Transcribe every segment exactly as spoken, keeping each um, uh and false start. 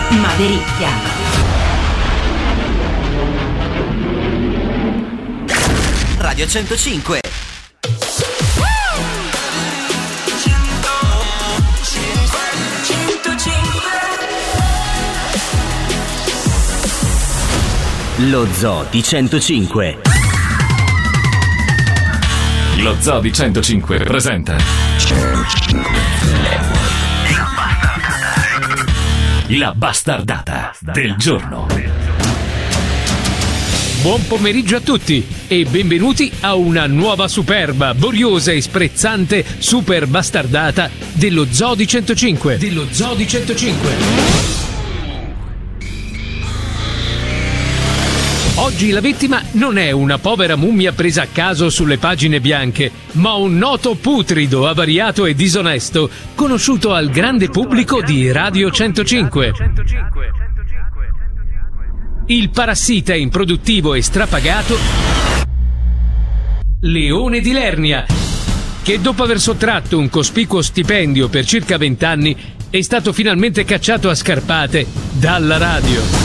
Madericchia. Radio centocinque. Lo Zoo di centocinque. Lo Zoo di centocinque presenta La bastardata del giorno. Buon pomeriggio a tutti e benvenuti a una nuova superba, boriosa e sprezzante super bastardata dello Zoo di centocinque. Dello Zoo di centocinque. Oggi la vittima non è una povera mummia presa a caso sulle pagine bianche, ma un noto putrido, avariato e disonesto, conosciuto al grande pubblico di Radio centocinque. Il parassita improduttivo e strapagato Leone di Lernia, che dopo aver sottratto un cospicuo stipendio per circa vent'anni è stato finalmente cacciato a scarpate dalla radio.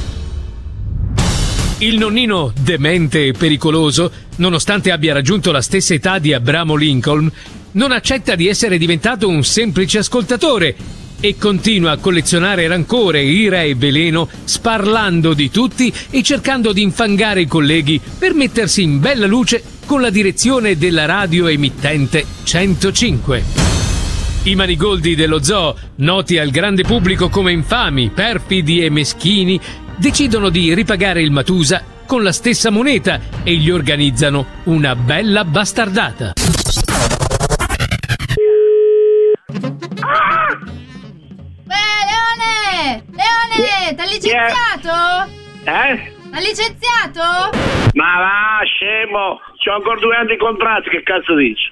Il nonnino demente e pericoloso, nonostante abbia raggiunto la stessa età di Abramo Lincoln, non accetta di essere diventato un semplice ascoltatore e continua a collezionare rancore, ira e veleno, sparlando di tutti e cercando di infangare i colleghi per mettersi in bella luce con la direzione della radio emittente centocinque. I manigoldi dello zoo, noti al grande pubblico come infami, perfidi e meschini, decidono di ripagare il Matusa con la stessa moneta e gli organizzano una bella bastardata. Beh, Leone! Leone! T'ha licenziato? Eh? T'ha licenziato? Ma va, scemo! C'ho ancora due anni di contratto, che cazzo dici?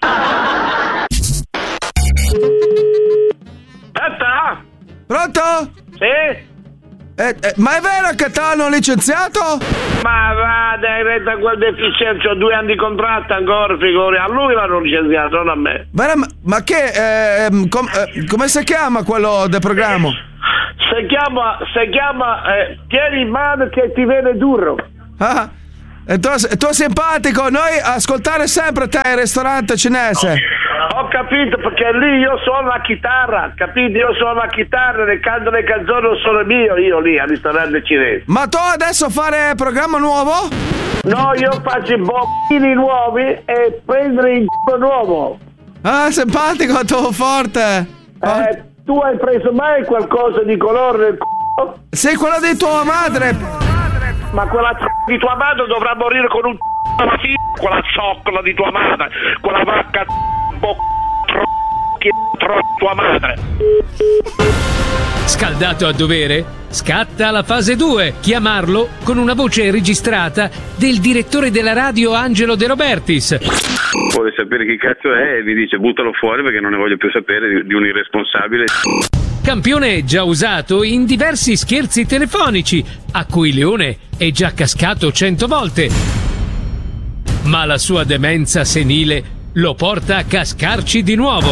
Aspetta! Pronto? Sì? Eh, eh, ma è vero che ti hanno licenziato? Ma va, dai, retta quel deficiente, ho due anni di contratto ancora, figuri. A lui l'hanno licenziato, non a me. Ma, ma che, eh, com, eh, come si chiama quello del programma? Si chiama, si chiama, eh, tieni in mano che ti viene duro. Ah, e tu, tu simpatico, noi ascoltare sempre te al ristorante cinese. Ho capito, perché lì io suono la chitarra, capito? Io suono la chitarra e canto le canzoni, non sono mio, io lì al ristorante cinese. Ma tu adesso fare programma nuovo? No, io faccio i bombini nuovi e prendere il c***o nuovo. Ah, simpatico, tu forte. Eh, tu hai preso mai qualcosa di colore nel c***o? Sei quello di tua madre. Ma quella c***o di tua madre dovrà morire con un c***o alla fine, quella zoccola di tua madre, quella vacca c***o che tro tua madre. Scaldato a dovere, scatta la fase due, chiamarlo con una voce registrata del direttore della radio Angelo De Robertis. Vuole sapere chi cazzo è e vi dice buttalo fuori perché non ne voglio più sapere di, di un irresponsabile. Campione già usato in diversi scherzi telefonici, a cui Leone è già cascato cento volte. Ma la sua demenza senile lo porta a cascarci di nuovo.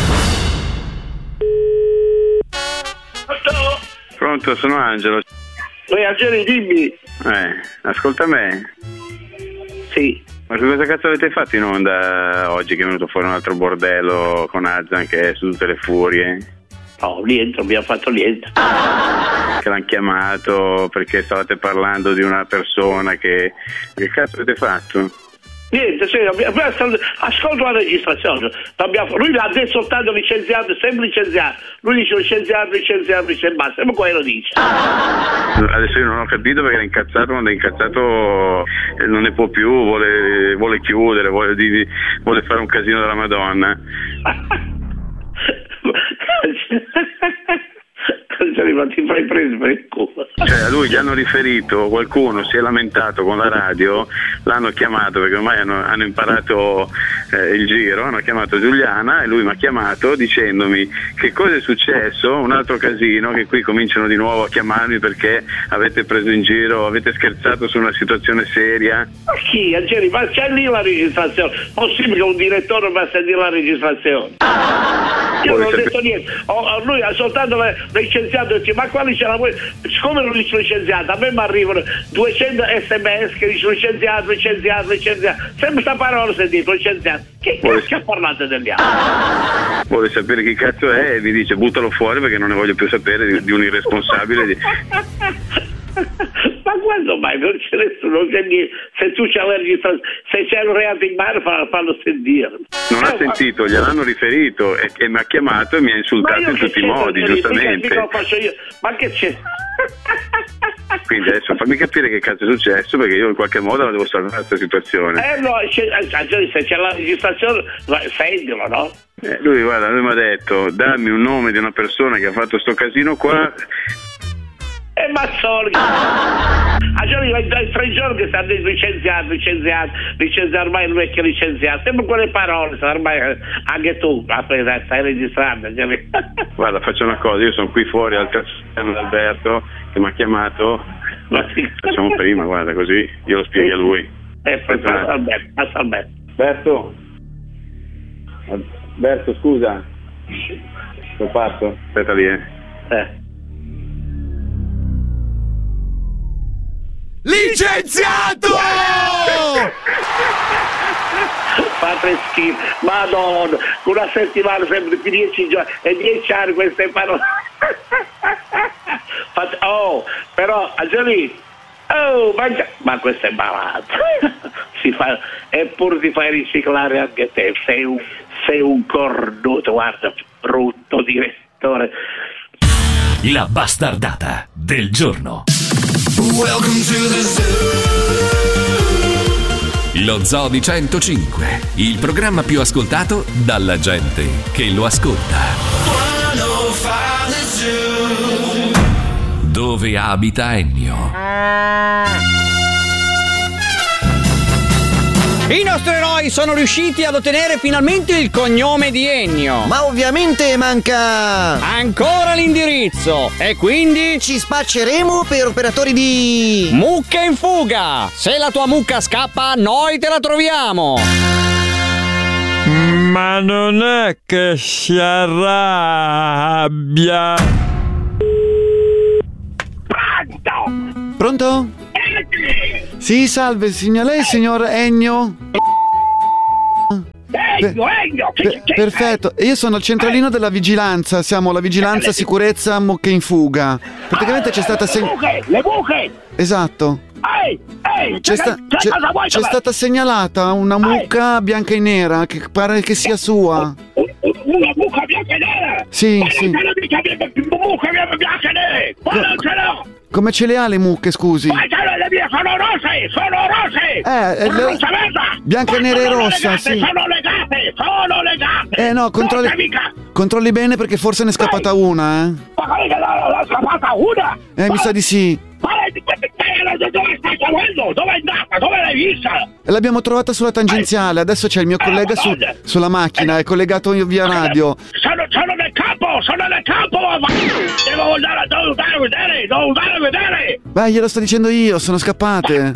Pronto? Pronto, sono Angelo. Ehi, Angelo, dimmi. Eh, ascolta me. Sì. Ma che cosa cazzo avete fatto in onda oggi che è venuto fuori un altro bordello con Azzan che è su tutte le furie? No, niente, non abbiamo fatto niente. Che l'hanno chiamato perché stavate parlando di una persona che... Che cazzo avete fatto? Niente, sì, abbiamo, ascolto la registrazione. Abbiamo, lui l'ha detto soltanto licenziato, sempre licenziato. Lui dice licenziato, licenziato, licenziato, basta, sempre quello dice. Adesso io non ho capito perché è incazzato, quando è incazzato non ne può più, vuole, vuole chiudere, vuole, di, vuole fare un casino della Madonna. Ma ti fai preso per il culo. Cioè a lui gli hanno riferito, qualcuno si è lamentato con la radio, l'hanno chiamato perché ormai hanno, hanno imparato eh, il giro, hanno chiamato Giuliana e lui mi ha chiamato dicendomi che cosa è successo, un altro casino, che qui cominciano di nuovo a chiamarmi perché avete preso in giro, avete scherzato su una situazione seria. Ma chi? Angeli, ma c'è lì la registrazione, possibile che un direttore va a sentire la registrazione? Io non ho detto niente, ho, ho, lui ha soltanto licenziato, dice, ma quali ce la vuoi? Siccome non dice licenziato, a me mi arrivano duecento sms che dice licenziato, licenziato, licenziato, sempre sta parola sentito, licenziato. Che cazzo parlate degli altri? Vuole sapere chi cazzo è e mi dice buttalo fuori perché non ne voglio più sapere di, di un irresponsabile. Di... Ma quando mai non c'è nessuno che mi... se tu c'hai la registrazione, se c'è un reato in mano fallo, fallo sentire. Non ha eh, sentito, gliel'hanno riferito e, e mi ha chiamato e mi ha insultato in tutti i modi, giustamente. Mica, mica lo faccio io. Ma che c'è? Quindi adesso fammi capire che cazzo è successo, perché io in qualche modo la devo salvare questa situazione. Eh no, c'è, se c'è la registrazione, sentilo, no? Eh, lui guarda, lui mi ha detto dammi un nome di una persona che ha fatto sto casino qua. E Mazzoli, a giorni dai tre giorni che stanno licenziato, licenziato, licenziato, ormai il vecchio licenziato, sempre quelle parole, ormai anche tu, aspetta, stai registrando. Guarda, faccio una cosa, io sono qui fuori al castello di Alberto che mi ha chiamato, facciamo prima, guarda, così io lo spiego a lui. Eh, passa Alberto, passa Alberto. Alberto, Alberto, scusa, sono parto, aspetta lì, eh. Eh. Licenziato! Fate schifo, madonna, una settimana sempre più dieci giorni e dieci anni queste parole. Fate, oh, però Angelì, oh, ma, ma questo è malato. Si fa, eppure ti fai riciclare anche te, sei un, sei un cornuto, guarda, brutto direttore. La bastardata del giorno. Welcome to the zoo. Lo Zoo di centocinque, il programma più ascoltato dalla gente che lo ascolta. centocinque The Zoo. Dove abita Ennio? I nostri eroi sono riusciti ad ottenere finalmente il cognome di Ennio. Ma ovviamente manca ancora l'indirizzo e quindi ci spacceremo per operatori di mucche in fuga. Se la tua mucca scappa, noi te la troviamo. Ma non è che si arrabbia. Pronto? Sì, salve, signor lei, signor Ennio? Ennio, Ennio! Per, perfetto, io sono il centralino della vigilanza, siamo la vigilanza sicurezza mucche in fuga. Praticamente c'è stata se... Le buche! Le buche! Esatto. Ehi, ehi, c'è, sta, c'è, c'è stata segnalata una mucca bianca e nera che pare che sia sua. Una mucca bianca e nera? Sì, ma sì. Non ce l'ho mucca bianca e nera! Ma non ce l'ho! Come ce le ha le mucche, scusi? Ma le mie sono rosse! Sono rosse! Eh, sono le... rossa merda! Bianca, nera e rossa, legate, sì. Sono legate! Sono legate! Eh no, controlli... controlli bene perché forse ne è scappata Ehi. una, eh? Ma qual è che l'ha scappata una? Eh, ma... mi sa di sì. Dove stai seguendo? Dove è andata? Dove l'hai vista? L'abbiamo trovata sulla tangenziale. Adesso c'è il mio collega su, sulla macchina. È collegato via radio. Sono, sono nel campo! Sono nel campo! Devo andare, devo andare a vedere! Devo andare a vedere! Beh, glielo sto dicendo io. Sono scappate.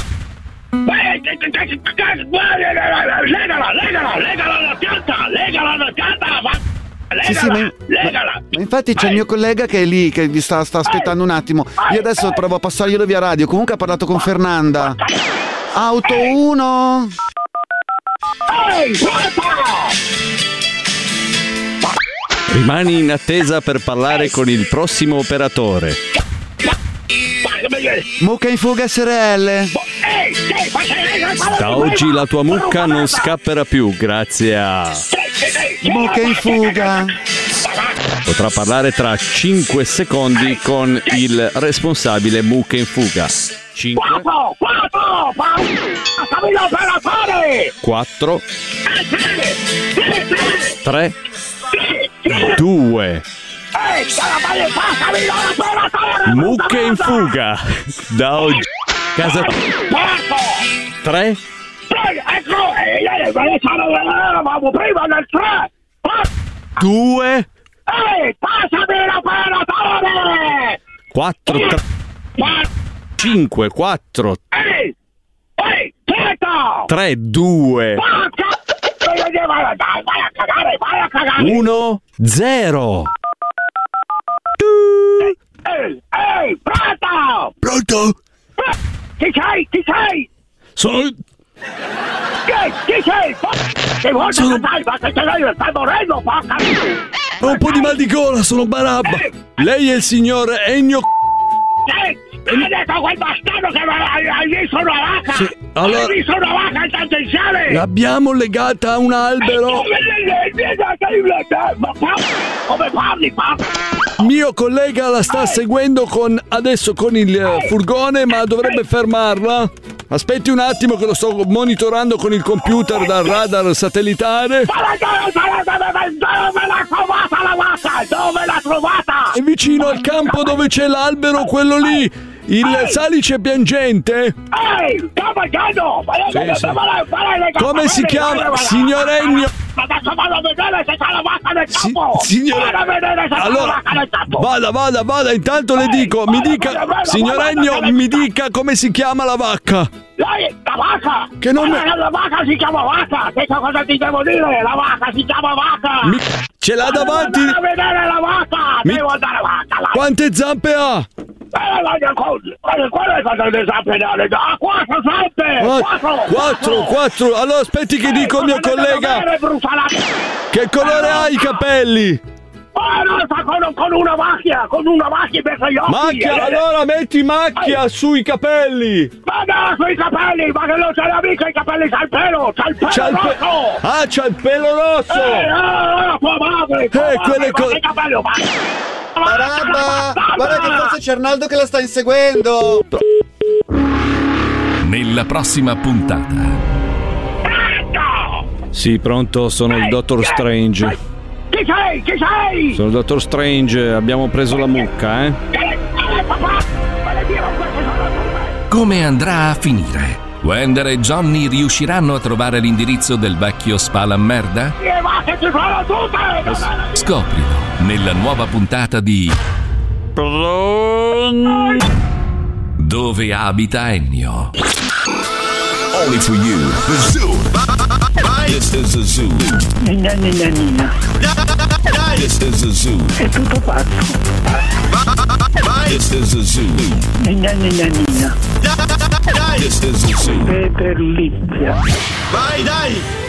Legala! Legala! Legala alla pianta! Legala alla pianta! Legala, sì, sì, ma, legala. Ma, ma infatti c'è il mio collega che è lì, che vi sta, sta aspettando un attimo. Io adesso provo a passarglielo via radio. Comunque ha parlato con Fernanda. Auto uno. Rimani in attesa per parlare con il prossimo operatore. Mucca in fuga S R L. Da oggi la tua mucca non scapperà più grazie a Mucca in fuga. Potrà parlare tra cinque secondi con il responsabile mucca in fuga. cinque quattro tre due mucche in fuga. Da oggi casa tre due quattro cinque quattro tre due vai, dai, vai a cagare, vai a cagare. uno zero. Ehi, ehi, pronto? Pronto? Chi sei? Chi sei? Sono... Chi, chi sei? Che vuoi Sono... dai, ma che te lei stai morendo, porca. Ho un po' di mal di gola, sono Barabba. Lei è il signor Ennio... Eh, hai detto quel bastardo che hai, hai visto una vacca? Sì, allora... Hai visto una vacca in tangenziale? L'abbiamo legata a un albero. Ma come parli, parli? Mio collega la sta seguendo con adesso con il furgone, ma dovrebbe fermarla. Aspetti un attimo che lo sto monitorando con il computer dal radar satellitare. Dove l'ha trovata la vacca? Dove l'ha trovata? È vicino al campo dove c'è l'albero, quello lì, il salice piangente. Ehi, sto mangiando! Sì, sì. Come si chiama, signor Ennio? Adesso vado a vedere se c'è la vacca nel campo! Signore, vado a vedere se c'è allora, la vacca nel campo! vada, vada, vada, intanto le dico, mi dica, signor Ennio, mi dica come si chiama la vacca. Lei, la vacca! Che nome? Eh, la vacca si chiama vacca! Che cosa ti devo dire? La vacca si chiama vacca! Mi... Ce l'ha Devo davanti? andare a vedere la vacca! Mi... Devo andare a vacca! La... Quante zampe ha? Eh, la mia cosa! Qual è cosa le zampe? Ah, quattro zampe! Ah, Quattro! Quattro, quattro! Allora aspetti che dico al mio collega. Che colore ha i capelli? Oh, no, sta con, con una macchia, con una macchia per gli occhi. Macchia, allora metti macchia eh. sui capelli. Ma no, sui capelli, ma che non ce l'ha mica i capelli, c'ha il pelo, c'ha il pelo c'ha il pe- rosso. Ah, c'ha il pelo rosso. Eh, oh, tua madre, tua eh, madre, quelle co- cose. Barabba, guarda che forse c'è Arnaldo che la sta inseguendo. Nella prossima puntata. Sì, pronto, sono il Dottor Strange. Chi sei? Chi sei? Sono il Dottor Strange, abbiamo preso la mucca, eh? Come andrà a finire? Wender e Johnny riusciranno a trovare l'indirizzo del vecchio Spalammerda? Scoprilo nella nuova puntata di Dove abita Ennio. Only for you. The zoo. This is the zoo. Nina, nina, nina. This is the zoo. È tutto pazzo. This is the zoo. Nina, nina, nina. This is the zoo. Peter Lizia. Vai, dai!